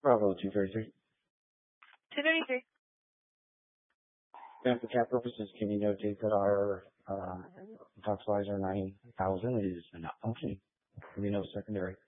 Bravo 233. 233. And for cap purposes, can you notate that our toxilizer 9000 is not functioning? We know secondary.